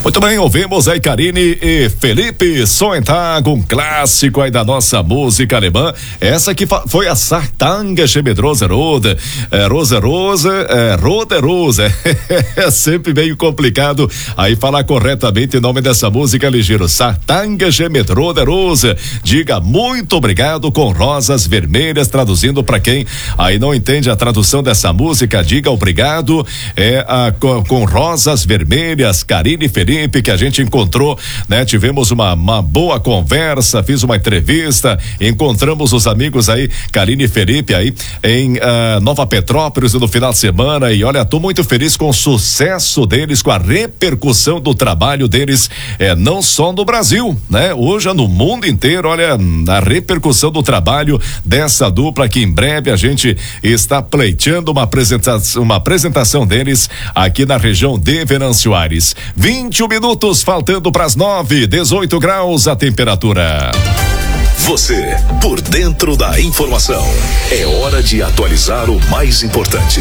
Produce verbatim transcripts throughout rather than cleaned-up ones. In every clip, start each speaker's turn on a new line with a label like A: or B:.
A: Muito bem, ouvimos aí Karine e Felipe Soentag, um clássico aí da nossa música alemã. Essa que foi a Sartanga Schemedrosa Roda, é, Rosa Rosa, é, Roda Rosa. É sempre meio complicado aí falar corretamente o nome dessa música, ligeiro. Sartanga Schemedrosa Rosa. Diga muito obrigado com rosas vermelhas, traduzindo para quem aí não entende a tradução dessa música, diga obrigado, é a, com, com rosas vermelhas, Karine e Felipe, que a gente encontrou, né? Tivemos uma, uma boa conversa, fiz uma entrevista, encontramos os amigos aí, Karine e Felipe aí em uh, Nova Petrópolis no final de semana, e olha, tô muito feliz com o sucesso deles, com a repercussão do trabalho deles, é, não só no Brasil, né? Hoje no mundo inteiro, olha, a repercussão do trabalho dessa dupla, que em breve a gente está pleiteando uma apresentação, uma apresentação deles aqui na região de Venâncio Aires. vinte e um minutos faltando para as nove, dezoito graus a temperatura.
B: Você, por dentro da informação. É hora de atualizar o mais importante.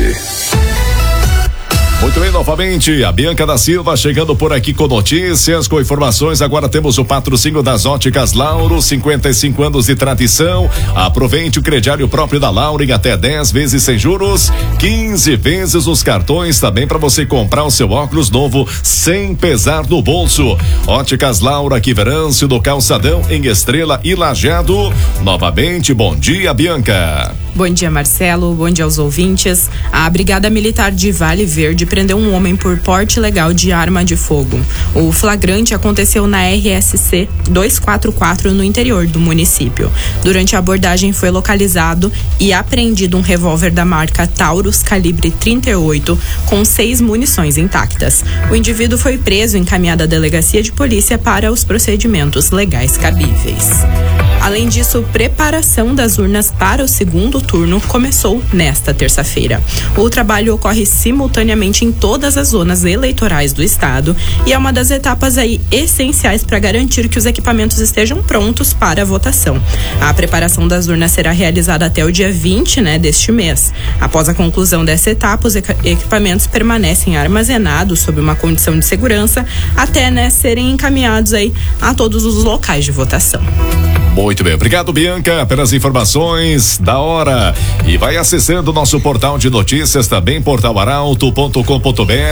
A: Muito bem, novamente, a Bianca da Silva chegando por aqui com notícias, com informações. Agora temos o patrocínio das Óticas Lauro, cinquenta e cinco anos de tradição. Aproveite o crediário próprio da Lauro em até dez vezes sem juros, quinze vezes os cartões também para você comprar o seu óculos novo sem pesar no bolso. Óticas Lauro aqui Venâncio, do Calçadão, em Estrela e Lajeado. Novamente, bom dia, Bianca.
C: Bom dia, Marcelo. Bom dia aos ouvintes. A Brigada Militar de Vale Verde prendeu um homem por porte ilegal de arma de fogo. O flagrante aconteceu na R S C duzentos e quarenta e quatro no interior do município. Durante a abordagem foi localizado e apreendido um revólver da marca Taurus calibre trinta e oito com seis munições intactas. O indivíduo foi preso e encaminhado à delegacia de polícia para os procedimentos legais cabíveis. Além disso, preparação das urnas para o segundo turno começou nesta terça-feira. O trabalho ocorre simultaneamente em todas as zonas eleitorais do estado e é uma das etapas aí essenciais para garantir que os equipamentos estejam prontos para a votação. A preparação das urnas será realizada até o dia vinte, né, deste mês. Após a conclusão dessa etapa, os equipamentos permanecem armazenados sob uma condição de segurança até, né, serem encaminhados aí a todos os locais de votação.
A: Muito bem, obrigado, Bianca, pelas informações da hora. E vai acessando o nosso portal de notícias também, portal arauto ponto com ponto br.